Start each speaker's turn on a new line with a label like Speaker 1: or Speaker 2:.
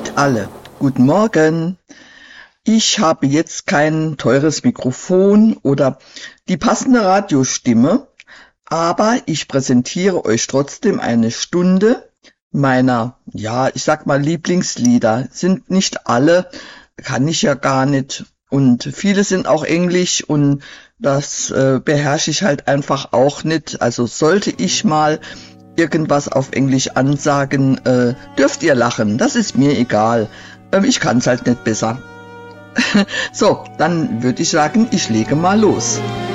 Speaker 1: Grüßt alle. Guten Morgen. Ich habe jetzt kein teures Mikrofon oder die passende Radiostimme, aber ich präsentiere euch trotzdem eine Stunde meiner, ja, ich sag mal Lieblingslieder. Sind nicht alle, kann ich ja gar nicht. Und viele sind auch Englisch und das beherrsche ich halt einfach auch nicht. Also sollte ich mal irgendwas auf Englisch ansagen, dürft ihr lachen. Das ist mir egal. Ich kann's halt nicht besser. So, dann würde ich sagen, ich lege mal los.